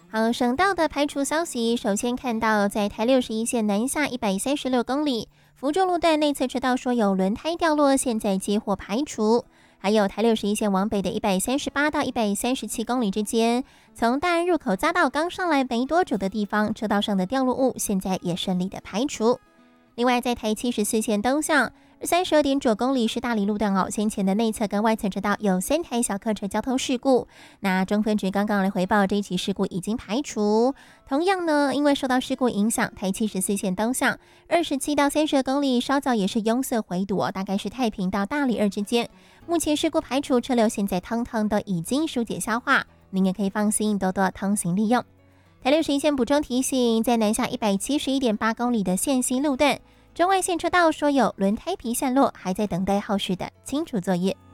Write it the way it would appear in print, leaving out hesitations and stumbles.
好，省道的排除消息，首先看到在台61线南下136公里，福州路段内侧车道说有轮胎掉落，现在接获排除。还有台61线往北的138到137公里之间，从大安入口匝道刚上来没多久的地方，车道上的掉落物现在也顺利的排除。另外，在台74线东向32.9公里是大理路段哦，先前的内侧跟外侧车道有3台小客车交通事故。那中分局刚刚来回报，这一起事故已经排除。同样呢，因为受到事故影响，台74线东向27到32公里稍早也是拥塞回堵哦，大概是太平到大理2之间。目前事故排除，车流现在通通都已经疏解消化，您也可以放心多多通行利用。台61线补充提醒，在南下171.8公里的线西路段，中外线车道说有轮胎皮散落，还在等待后续的清除作业。